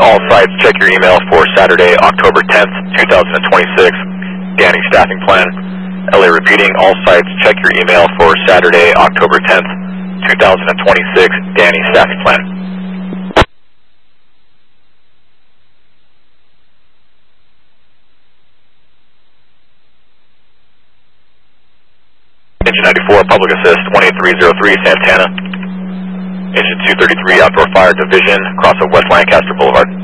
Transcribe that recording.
All sites, check your email for Saturday, October 10th, 2026, Danny Staffing Plan. LA repeating, all sites, check your email for Saturday, October 10th, 2026, Danny Staffing Plan. Engine 94, Public Assist, 18303, Santana. Engine 233, Outdoor Fire Division, across of West Lancaster Boulevard.